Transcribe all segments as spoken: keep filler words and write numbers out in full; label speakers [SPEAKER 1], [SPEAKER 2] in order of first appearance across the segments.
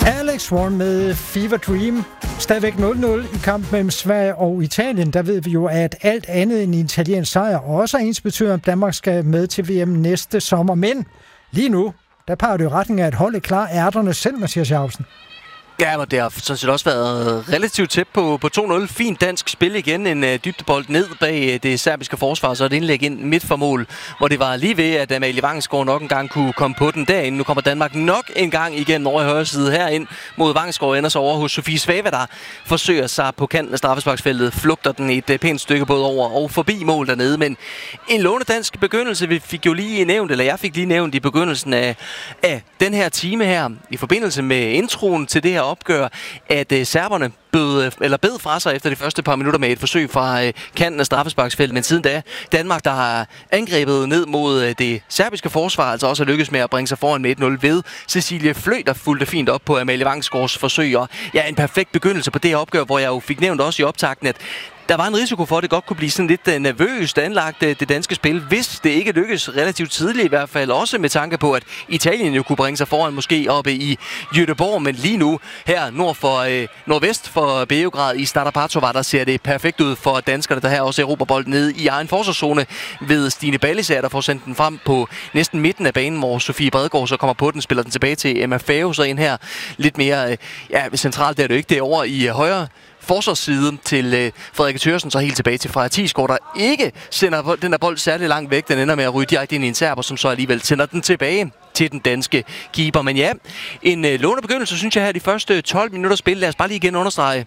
[SPEAKER 1] Alex Warren med Fever Dream. Stadigvæk nul nul i kampen mellem Sverige og Italien. Der ved vi jo, at alt andet end italiensk sejr også er ens betyder, at Danmark skal med til V M næste sommer. Men lige nu, der peger det jo retning af, at holdet klar ærterne selv, Mathias Jacobsen.
[SPEAKER 2] Ja, men det har sådan set også været relativt tæt på, på to nul. Fint dansk spil igen. En uh, dybdebold ned bag det serbiske forsvar, så et indlæg ind midt for mål, hvor det var lige ved, at Amalie Vangsgaard nok engang kunne komme på den derinde. Nu kommer Danmark nok en gang igen over i højre side herind mod Vangsgaard, ender så over hos Sofie Svava, der forsøger sig på kanten af straffesparksfeltet, flugter den et uh, pænt stykke både over og forbi mål dernede. Men en lovende dansk begyndelse, vi fik jo lige nævnt, eller jeg fik lige nævnt i begyndelsen af, af den her time her, i forbindelse med introen til det her opgør, at øh, serberne bød, eller bed fra sig efter de første par minutter med et forsøg fra øh, kanten af straffesparksfeltet, men siden da Danmark, der har angrebet ned mod øh, det serbiske forsvar, altså også har lykkes med at bringe sig foran med et nul ved Cecilie Flø, der fulgte fint op på Amalie Vangsgaards forsøg, og ja, en perfekt begyndelse på det her opgør, hvor jeg jo fik nævnt også i optakten, at der var en risiko for, at det godt kunne blive sådan lidt uh, nervøst anlagt, uh, det danske spil, hvis det ikke lykkes relativt tidligt i hvert fald. Også med tanke på, at Italien jo kunne bringe sig foran måske oppe i Göteborg, men lige nu her nord for, uh, nordvest for Beograd i Stara Patovar, der ser det perfekt ud for danskerne, der her også erobrer bolden ned i egen forsvarszone ved Stine Ballisager, der får sendt den frem på næsten midten af banen, hvor Sofie Bredgaard så kommer på den, spiller den tilbage til Emma Fao, så ind her lidt mere uh, ja, centralt, der er det jo ikke, det er over i uh, højre forsvarssiden til øh, Frederikke Thørsen, så helt tilbage til Freja Thiesgaard, der ikke sender den der bold særlig langt væk. Den ender med at ryge direkte ind i en serber, som så alligevel sender den tilbage til den danske keeper. Men ja, en øh, lovende begyndelse, synes jeg her, de første tolv minutter spil. Lad os bare lige igen understrege,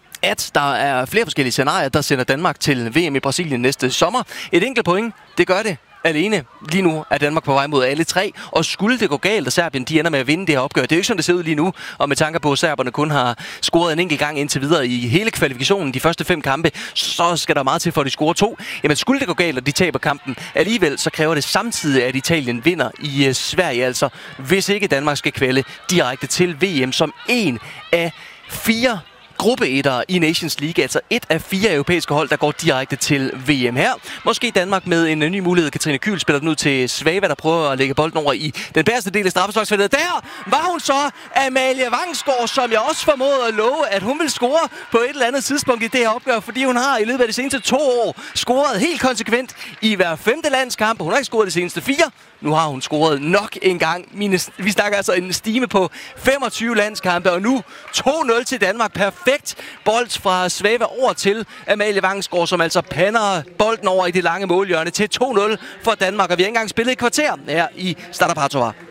[SPEAKER 2] at der er flere forskellige scenarier, der sender Danmark til V M i Brasilien næste sommer. Et enkelt point, det gør det alene. Lige nu er Danmark på vej mod alle tre, og skulle det gå galt, og Serbien de ender med at vinde det her opgør. Det er jo ikke sådan, det ser ud lige nu, og med tanke på, at serberne kun har scoret en enkelt gang indtil videre i hele kvalifikationen, de første fem kampe, så skal der meget til for, at de scorer to. Jamen skulle det gå galt, og de taber kampen alligevel, så kræver det samtidig, at Italien vinder i uh, Sverige, altså hvis ikke Danmark skal kvalde direkte til V M som en af fire gruppeetter i Nations League, altså et af fire europæiske hold, der går direkte til V M her. Måske Danmark med en ny mulighed. Katrine Kyhl spiller den ud til Svava, der prøver at lægge bolden over i den bagerste del af straffesparksfeltet. Der var hun så, Amalie Vangsgaard, som jeg også formåede at love, at hun vil score på et eller andet tidspunkt i det her opgør, fordi hun har i løbet af de seneste to år scoret helt konsekvent i hver femte landskamp. Hun har ikke scoret de seneste fire. Nu har hun scoret nok en gang. Mine, vi snakker altså en stime på femogtyve landskampe, og nu to nul til Danmark. Perfekt bold fra Svava over til Amalie Vangsgaard, som altså pander bolden over i det lange målhjørne til to nul for Danmark. Og vi har ikke engang spillet et kvarter her i Stara Patovar.